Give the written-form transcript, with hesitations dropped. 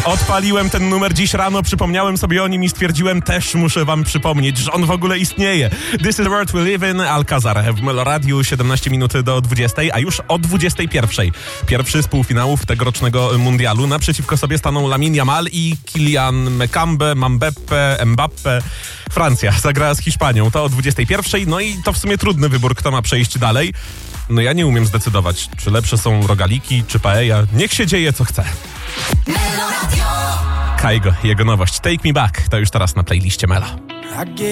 Odpaliłem ten numer dziś rano, przypomniałem sobie o nim i stwierdziłem, też muszę wam przypomnieć, że on w ogóle istnieje. This is the world we live in, Alcazar w Meloradiu, 17 minut do 20, a już o 21. Pierwszy z półfinałów tegorocznego mundialu. Naprzeciwko sobie staną Lamine Yamal i Kylian Mbappé. Francja zagrała z Hiszpanią, to o 21. No i to w sumie trudny wybór, kto ma przejść dalej. No ja nie umiem zdecydować, czy lepsze są rogaliki, czy paella. Niech się dzieje, co chce. Kaigo, jego nowość Take Me Back, to już teraz na playliście Mela.